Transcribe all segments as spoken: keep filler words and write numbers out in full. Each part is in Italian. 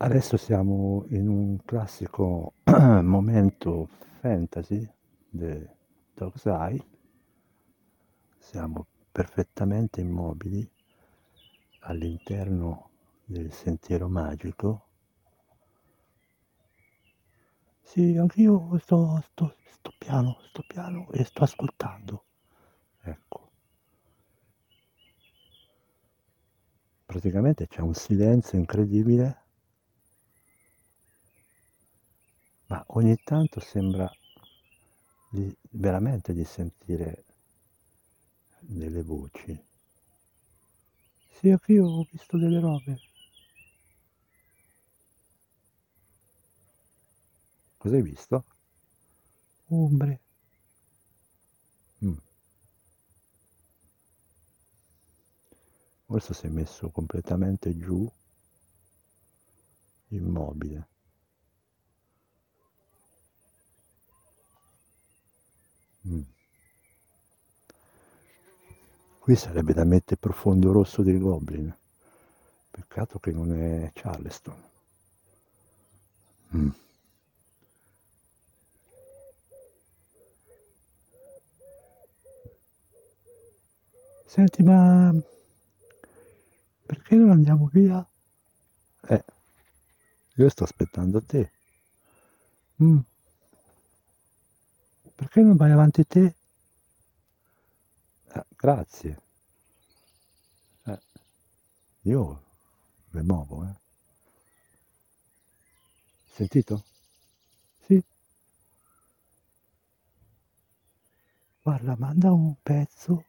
Adesso siamo in un classico momento fantasy di Dog's Eye, siamo perfettamente immobili all'interno del sentiero magico. Sì, anch'io sto, sto, sto piano, sto piano e sto ascoltando. Ecco, praticamente c'è un silenzio incredibile, ma ogni tanto sembra di, veramente di sentire delle voci. Sì, anch'io ho visto delle robe. Cosa hai visto? Ombre. Mm. Forse si è messo completamente giù, immobile. Mm. Qui sarebbe da mettere Profondo Rosso dei Goblin. Peccato che non è Charleston. Mm. Senti, ma perché non andiamo via? Eh, io sto aspettando te. Mm. Perché non vai avanti te? Eh, grazie. Eh, io mi muovo, eh. Sentito? Sì. Guarda, manda un pezzo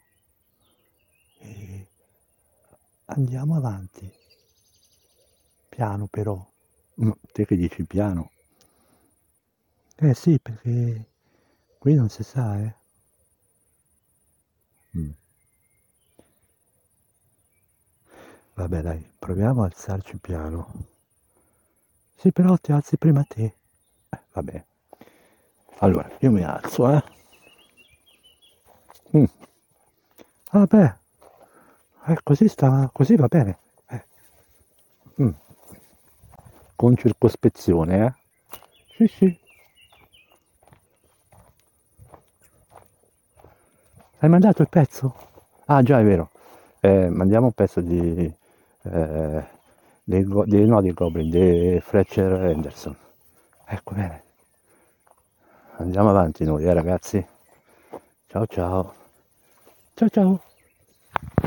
e andiamo avanti. Piano però. Mm, te che dici piano? Eh sì, perché qui non si sa, eh. Mm. Vabbè, dai, proviamo a alzarci piano. Sì, però ti alzi prima te. Eh, vabbè. Allora, io mi alzo, eh. Mm. Vabbè, eh, così sta, così va bene. Eh. Mm. Con circospezione, eh. Sì, sì. Hai mandato il pezzo? Ah, già, è vero. Eh, mandiamo un pezzo di... eh, dei, go- dei- no, dei Goblin, di Fletcher Henderson. Ecco, bene. Andiamo avanti noi, eh, ragazzi. Ciao, ciao. Ciao, ciao.